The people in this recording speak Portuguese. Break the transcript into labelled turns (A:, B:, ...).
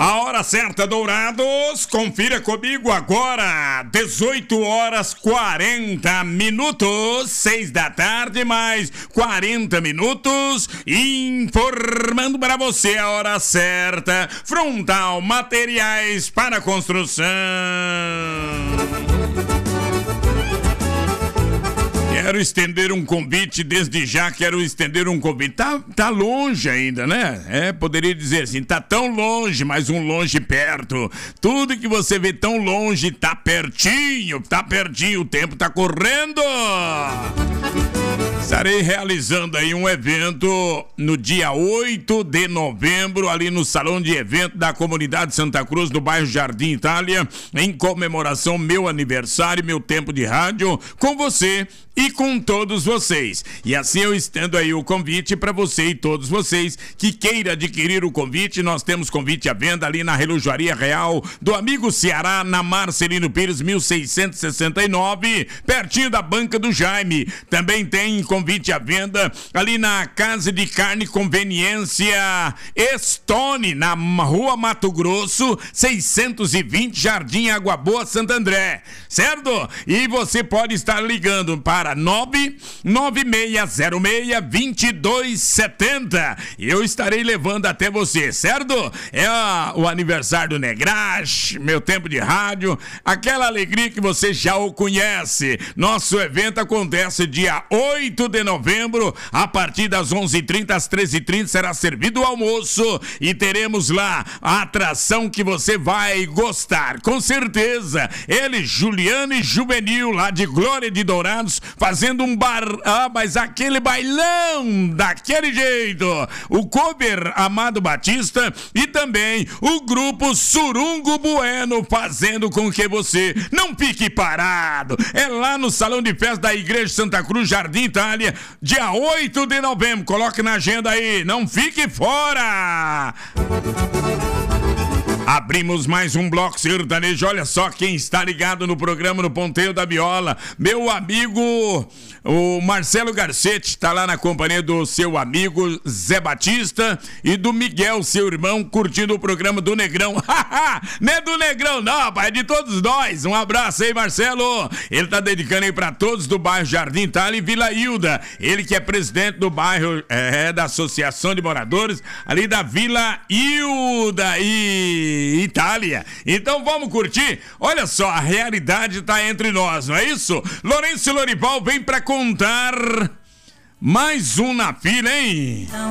A: A hora certa, Dourados, confira comigo agora, 18 horas 40 minutos, 6 da tarde, mais 40 minutos, informando para você a hora certa, Frontal Materiais para Construção. Quero estender um convite, desde já quero estender um convite. Tá longe ainda, né? Poderia dizer assim, tá tão longe, mas um longe perto. Tudo que você vê tão longe tá pertinho, o tempo tá correndo. Estarei realizando aí um evento no dia 8 de novembro, ali no Salão de Evento da Comunidade Santa Cruz, do bairro Jardim Itália, em comemoração meu aniversário, meu tempo de rádio, com você e com todos vocês. E assim eu estendo aí o convite para você e todos vocês que queira adquirir o convite. Nós temos convite à venda ali na Relojaria Real do amigo Ceará, na Marcelino Pires 1669, pertinho da Banca do Jaime. Também tem convite à venda ali na Casa de Carne Conveniência Stone, na Rua Mato Grosso 620, Jardim Água Boa, Santo André, certo? E você pode estar ligando para 99606-2270 e eu estarei levando até você, certo? É o aniversário do Negrache, meu tempo de rádio, aquela alegria que você já o conhece. Nosso evento acontece dia 8 de novembro, a partir das 11h30 às 13h30 será servido o almoço e teremos lá a atração que você vai gostar, com certeza. Ele, Juliano e Juvenil, lá de Glória de Dourados, fazendo um bar, mas aquele bailão daquele jeito. O cover Amado Batista e também o grupo Surungo Bueno, fazendo com que você não fique parado. É lá no Salão de Festa da Igreja Santa Cruz, Jardim Itália, dia 8 de novembro. Coloque na agenda aí, não fique fora. Abrimos mais um bloco sertanejo. Olha só quem está ligado no programa, no Ponteio da Viola. Meu amigo, o Marcelo Garcetti, está lá na companhia do seu amigo Zé Batista e do Miguel, seu irmão, curtindo o programa do Negrão. Não é do Negrão não, rapaz, é de todos nós. Um abraço aí, Marcelo. Ele tá dedicando aí para todos do bairro Jardim Itália e Vila Hilda. Ele que é presidente do bairro, da Associação de Moradores, ali da Vila Hilda e Itália. Então vamos curtir? Olha só, a realidade está entre nós, não é isso? Lourenço Lorival vem para contar mais um na fila, hein?